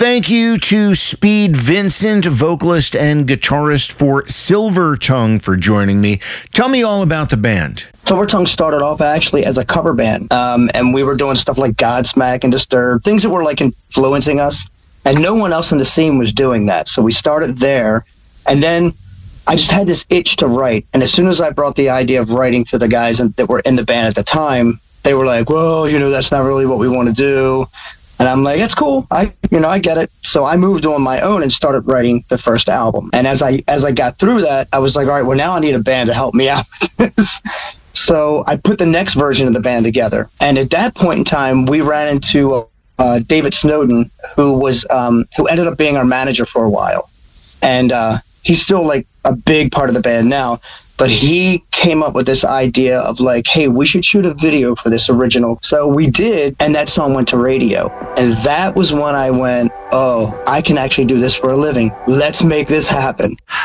Thank you to Speed Vincent, vocalist and guitarist for Silvertongue, for joining me. Tell me all about the band. Silvertongue started off actually as a cover band, and we were doing stuff like Godsmack and Disturbed, things that were like influencing us, and no one else in the scene was doing that. So we started there, and then I just had this itch to write. And as soon as I brought the idea of writing to the guys that were in the band at the time, they were like, "Whoa, that's not really what we want to do." And I'm like, "That's cool. I get it." So I moved on my own and started writing the first album. And as I got through that, I was like, "All right, well, now I need a band to help me out with this." So I put the next version of the band together. And at that point in time, we ran into David Snowden, who ended up being our manager for a while. And he's still like a big part of the band now. But he came up with this idea of like, "Hey, we should shoot a video for this original." So we did, and that song went to radio. And that was when I went, "Oh, I can actually do this for a living. Let's make this happen."